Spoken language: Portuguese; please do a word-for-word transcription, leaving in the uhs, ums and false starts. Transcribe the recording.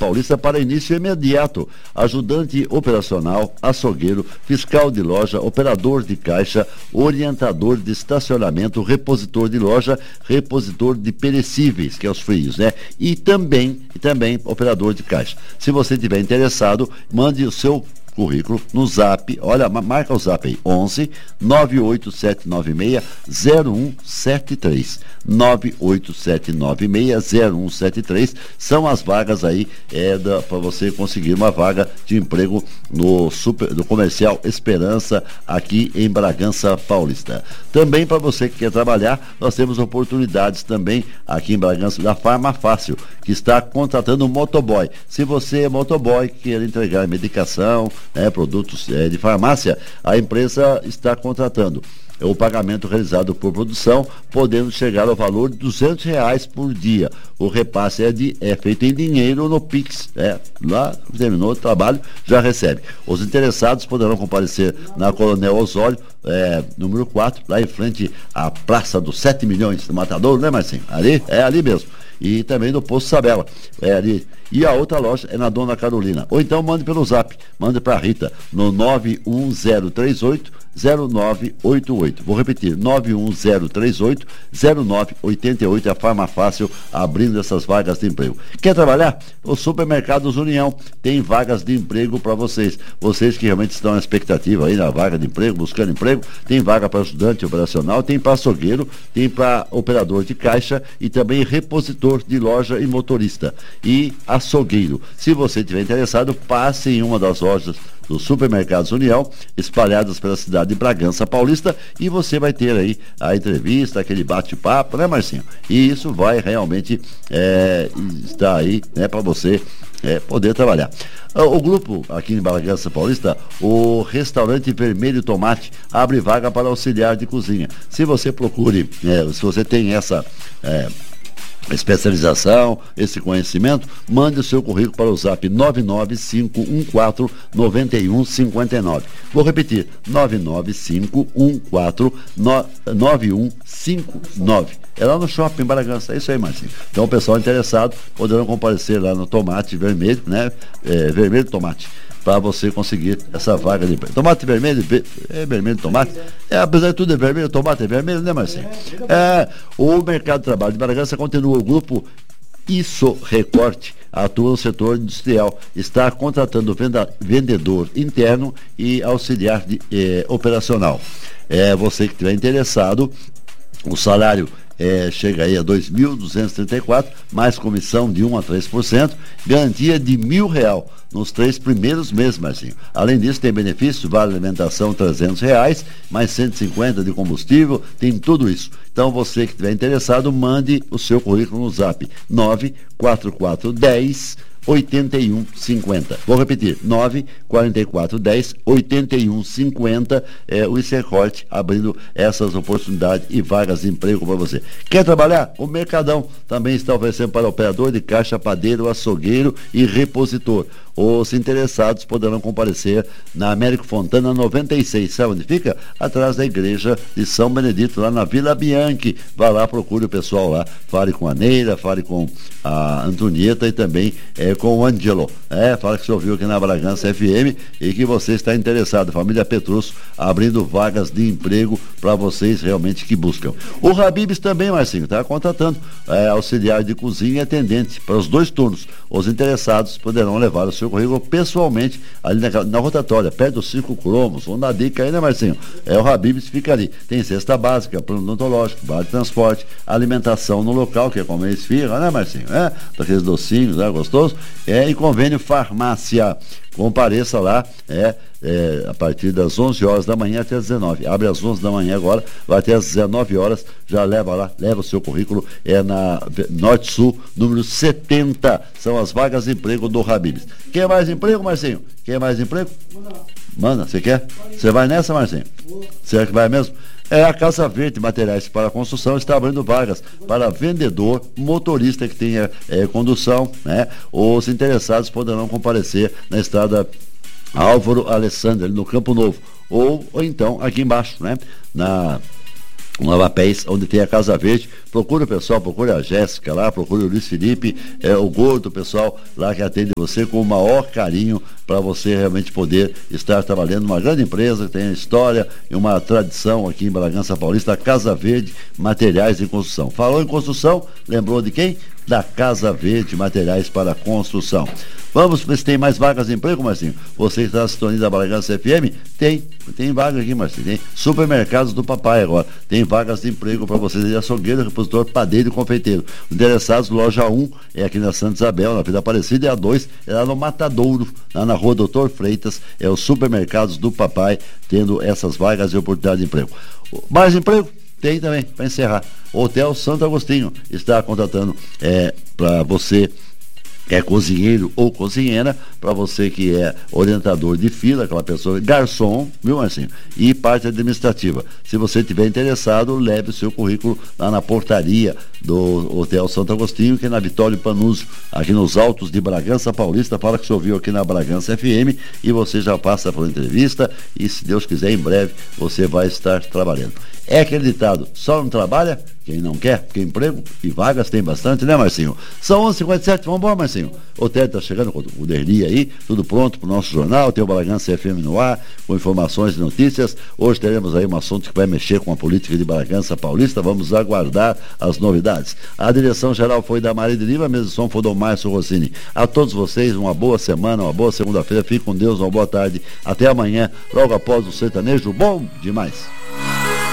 Paulista para início imediato. Ajudante operacional, açougueiro, fiscal de loja, operador de caixa, orientador de estacionamento, repositor de loja, repositor de perecíveis, que é os frios, né? E também, e também operador de caixa. Se você tiver interessado, mande o seu currículo no zap, olha, marca o zap aí, onze nove oito sete nove seis zero um sete três, nove oito sete nove seis zero um sete três, são as vagas aí é, para você conseguir uma vaga de emprego no, super, no comercial Esperança, aqui em Bragança Paulista. Também para você que quer trabalhar, nós temos oportunidades também aqui em Bragança, da Farma Fácil, que está contratando um motoboy. Se você é motoboy, quer entregar medicação, É, produtos é, de farmácia, a empresa está contratando. O pagamento realizado por produção, podendo chegar ao valor de duzentos reais por dia. O repasse é, de, é feito em dinheiro no Pix. É, lá terminou o trabalho, já recebe. Os interessados poderão comparecer na Coronel Osório, é, número quatro, lá em frente à Praça dos sete milhões do Matadouro, né, Marcinho? Ali? É ali mesmo. E também no Posto Sabela, é ali. E a outra loja é na Dona Carolina. Ou então mande pelo zap, mande para a Rita no nove um zero três oito zero nove oito oito. Vou repetir, nove um zero três oito zero nove oito oito, é a Farma Fácil abrindo essas vagas de emprego. Quer trabalhar? Os supermercados União tem vagas de emprego para vocês. Vocês que realmente estão na expectativa aí na vaga de emprego, buscando emprego, tem vaga para ajudante operacional, tem para açougueiro, tem para operador de caixa e também repositor de loja e motorista. E açougueiro. Se você estiver interessado, passe em uma das lojas dos supermercados União, espalhadas pela cidade de Bragança Paulista, e você vai ter aí a entrevista, aquele bate-papo, né, Marcinho? E isso vai realmente é, estar aí, né, para você é, poder trabalhar. O grupo aqui em Bragança Paulista, o restaurante Vermelho Tomate, abre vaga para auxiliar de cozinha. Se você procure, é, se você tem essa é, especialização, esse conhecimento, mande o seu currículo para o zap nove nove cinco um quatro nove um cinco nove. Vou repetir, nove nove cinco um quatro nove um cinco nove. É lá no shopping Bragança, é isso aí, Marcinho. Então o pessoal interessado poderão comparecer lá no Tomate Vermelho, né? É, vermelho Tomate, para você conseguir essa vaga de emprego. Tomate vermelho, é vermelho tomate. É, apesar de tudo é vermelho, tomate é vermelho, né, Marcinho? É, o mercado de trabalho de Bragança continua. O grupo Isso Recorte atua no setor industrial, está contratando venda, vendedor interno e auxiliar de, eh, operacional. É, você que estiver interessado, o salário É, chega aí a dois mil duzentos e trinta e quatro, mais comissão de um a três por cento, garantia de mil real nos três primeiros meses, Marcinho. Além disso, tem benefício, vale alimentação trezentos reais, mais cento e cinquenta de combustível, tem tudo isso. Então, você que estiver interessado, mande o seu currículo no zap nove quatro quatro um zero oitenta e um cinquenta. Vou repetir, nove quatro quatro um zero oitenta e um cinquenta, é o Icercorte abrindo essas oportunidades e vagas de emprego para você. Quer trabalhar? O Mercadão também está oferecendo para operador de caixa, padeiro, açougueiro e repositor. Os interessados poderão comparecer na Américo Fontana noventa e seis. Sabe onde fica? Atrás da igreja de São Benedito, lá na Vila Bianchi. Vá lá, procure o pessoal lá. Fale com a Neira, fale com a Antonieta e também é, com o Angelo. É, fala que você ouviu aqui na Bragança F M e que você está interessado. Família Petrusso abrindo vagas de emprego para vocês realmente que buscam. O Habib's também, Marcinho, está contratando é, auxiliar de cozinha e atendente para os dois turnos. Os interessados poderão levar o seu currículo pessoalmente ali na, na rotatória, perto dos cinco cromos, vamos dar dica aí, né, Marcinho? É, o Habib's fica ali. Tem cesta básica, plano odontológico, vale transporte, alimentação no local, que é comer esfirra, né, Marcinho? É, daqueles docinhos, né, gostoso? É, e convênio farmácia. Compareça lá, é, é, a partir das onze horas da manhã até as dezenove. Abre às onze da manhã agora, vai até às dezenove horas, já leva lá, leva o seu currículo, é na Norte Sul, número setenta, são as vagas de emprego do Habib's. Quer mais emprego, Marcinho? Quer mais emprego? Manda, você quer? Você vai nessa, Marcinho? Será que vai mesmo? É, a Casa Verde Materiais para Construção está abrindo vagas para vendedor, motorista que tenha é, condução, né? Os interessados poderão comparecer na estrada Álvaro Alessandro, no Campo Novo, ou, ou então aqui embaixo, né? Na Lava Pés, onde tem a Casa Verde, procure o pessoal, procure a Jéssica lá, procure o Luiz Felipe, é, o Gordo, o pessoal lá que atende você com o maior carinho para você realmente poder estar trabalhando numa grande empresa que tem história e uma tradição aqui em Bragança Paulista, a Casa Verde Materiais de Construção. Falou em construção, lembrou de quem? Da Casa Verde Materiais para Construção. Vamos ver se tem mais vagas de emprego, Marcinho. Você que está na sintonia da Bragança F M, tem, tem vaga aqui, Marcinho. Tem supermercados do papai agora. Tem vagas de emprego para vocês de açougueiro, repositor, padeiro e confeiteiro. Interessados, loja um é aqui na Santa Isabel, na Vila Aparecida, e a dois é lá no Matadouro, lá na rua Doutor Freitas, é os supermercados do papai, tendo essas vagas de oportunidade de emprego. Mais emprego? Tem também, para encerrar. Hotel Santo Agostinho está contratando é, para você é cozinheiro ou cozinheira, para você que é orientador de fila, aquela pessoa, garçom, viu, Marcinho? E parte administrativa. Se você estiver interessado, leve o seu currículo lá na portaria do Hotel Santo Agostinho, que é na Vitório Panuzzo, aqui nos Altos de Bragança Paulista. Fala que você ouviu aqui na Bragança F M e você já passa por entrevista e, se Deus quiser, em breve você vai estar trabalhando. É aquele ditado, só não trabalha quem não quer, porque emprego e vagas tem bastante, né, Marcinho? São onze e cinquenta e sete, vamos embora, Marcinho. O Ted está chegando com o Derli aí, tudo pronto para o nosso jornal, tem o Bragança F M no ar, com informações e notícias. Hoje teremos aí um assunto que vai mexer com a política de Bragança Paulista, vamos aguardar as novidades. A direção geral foi da Maria de Lima, a mesa de som foi do Márcio Rossini. A todos vocês, uma boa semana, uma boa segunda-feira, fique com Deus, uma boa tarde, até amanhã, logo após o sertanejo, bom demais.